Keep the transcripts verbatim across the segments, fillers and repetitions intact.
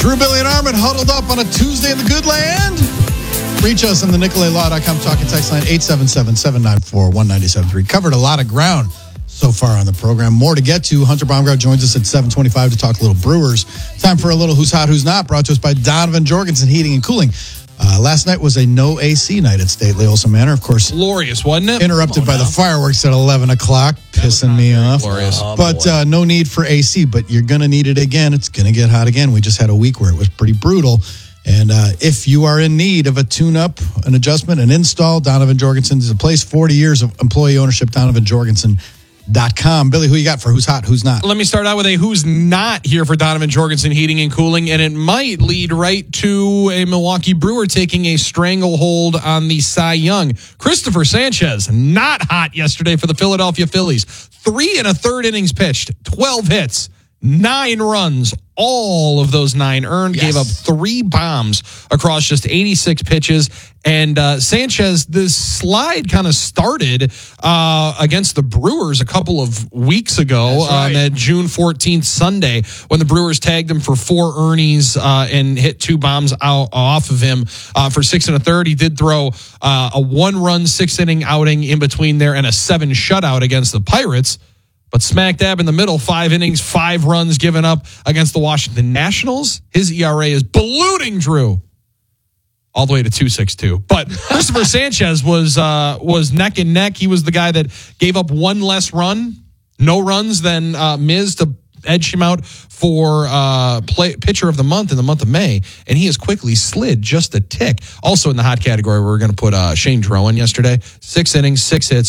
Drew, Billy, and Armin huddled up on a Tuesday in the good land. Reach us on the Nicolay Law dot com talking text line eight seven seven, seven nine four, one nine seven three. Covered a lot of ground so far on the program. More to get to. Hunter Baumgart joins us at seven twenty-five to talk a little Brewers. Time for a little Who's Hot, Who's Not, brought to us by Donovan Jorgensen Heating and Cooling. Uh, last night was a no A C night at Stately Olson Manor. Of course, glorious, wasn't it? Interrupted by now. the fireworks at eleven o'clock, pissing me off. Glorious. Oh, but uh, no need for A C, but you're going to need it again. It's going to get hot again. We just had a week where it was pretty brutal. And uh, if you are in need of a tune-up, an adjustment, an install, Donovan Jorgensen is a place. forty years of employee ownership, donovan jorgensen dot com. Billy, who you got for Who's Hot, Who's Not? Let me start out with a Who's Not here for Donovan Jorgensen Heating and Cooling, and it might lead right to a Milwaukee Brewer taking a stranglehold on the Cy Young. Christopher Sanchez, not hot yesterday for the Philadelphia Phillies. Three and a third innings pitched, twelve hits, nine runs. All of those nine earned, yes. Gave up three bombs across just eighty-six pitches. And uh, Sanchez, this slide kind of started uh, against the Brewers a couple of weeks ago right. on that June fourteenth Sunday when the Brewers tagged him for four earnings uh, and hit two bombs out off of him uh, for six and a third. He did throw uh, a one-run, six-inning outing in between there and a seven shutout against the Pirates. But smack dab in the middle, five innings, five runs given up against the Washington Nationals. His E R A is ballooning, Drew, all the way to two point six two. But Christopher Sanchez was uh, was neck and neck. He was the guy that gave up one less run, no runs than uh, Miz to edge him out for uh, play, pitcher of the month in the month of May, and he has quickly slid just a tick. Also in the hot category, we're going to put uh, Shane Drowan yesterday. Six innings, six hits,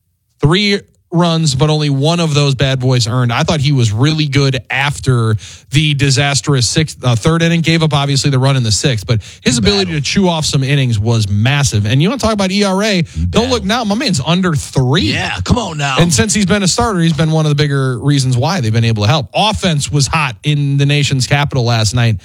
three runs, but only one of those bad boys earned. I thought he was really good after the disastrous sixth, uh, third inning. Gave up, obviously, the run in the sixth, but his ability to chew off some innings was massive. And you want to talk about E R A? Don't look now. My man's under three. Yeah, come on now. And since he's been a starter, he's been one of the bigger reasons why they've been able to help. Offense was hot in the nation's capital last night.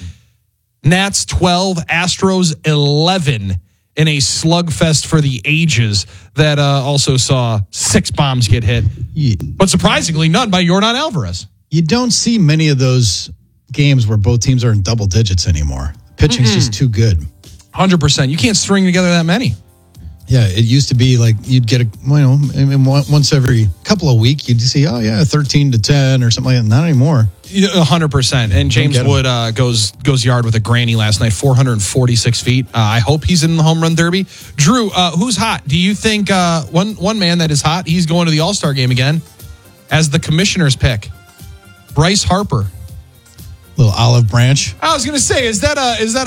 Nats twelve, Astros eleven. In a slugfest for the ages that uh, also saw six bombs get hit. Yeah. But surprisingly, none by Yordan Alvarez. You don't see many of those games where both teams are in double digits anymore. Pitching's mm-hmm. just too good. one hundred percent. You can't string together that many. Yeah, it used to be like you'd get a, you know, once every couple of weeks, you'd see, oh, yeah, thirteen to ten or something like that. Not anymore. one hundred percent. And James Wood uh, goes goes yard with a granny last night, four hundred forty-six feet. Uh, I hope he's in the home run derby. Drew, uh, who's hot? Do you think uh, one one man that is hot, he's going to the All-Star game again as the commissioner's pick? Bryce Harper. Little olive branch. I was going to say, is that a, is that